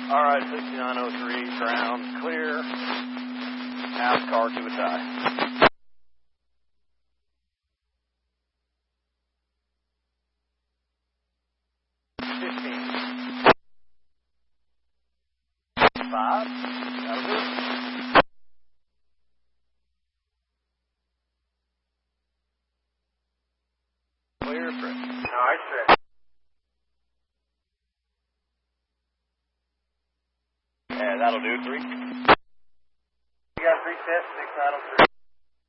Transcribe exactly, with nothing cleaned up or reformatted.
All right, sixty-nine oh three, ground clear. NASCAR to a tie. fifteen. Five. That'll do it. Clear, Chris. All right, sir. Yeah, that'll do. Three. You got three sets, six nine oh three.